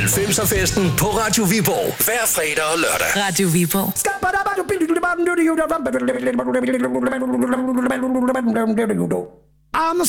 90'er-festen på Radio Viborg. Hver fredag og lørdag. Radio Viborg. I'm